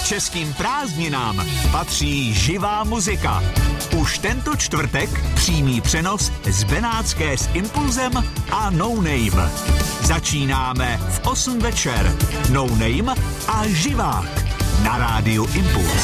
Českým prázdninám patří živá muzika. Už tento čtvrtek přímý přenos z Benátské s Impulzem a No Name. Začínáme v 8 večer. No Name a živák na rádiu Impuls.